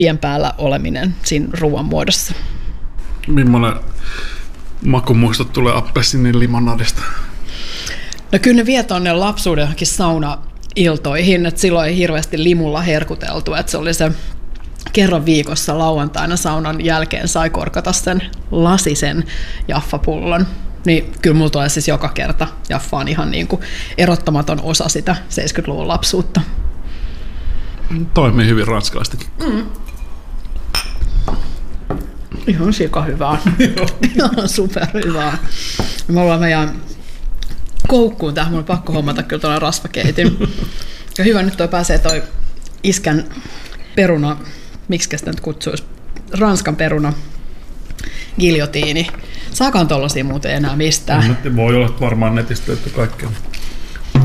tien päällä oleminen siinä ruoan muodossa. Millainen makumuistot tulee appelsinin limonadista? No kyllä ne vie tuonne lapsuuden johonkin saunailtoihin, että silloin ei hirveästi limulla herkuteltu, että se oli se kerran viikossa lauantaina saunan jälkeen sai korkata sen lasisen jaffapullon. Niin kyllä mulla tulee siis joka kerta jaffa on ihan niin kuin erottamaton osa sitä 70-luvun lapsuutta. Toimii hyvin ranskalaistakin. Ihan sika hyvää. Ihan superhyvää. Me ollaan meidän koukkuun tähän, mun on pakko hommata kyllä tuolla rasvakeitin. Ja hyvä, nyt pääsee toi iskän peruna, miksi sitä nyt kutsuisi, Ranskan peruna giljotiini. Saakaan tollaisia muuten enää mistään. Voi olla varmaan netistä löytyy kaikkea.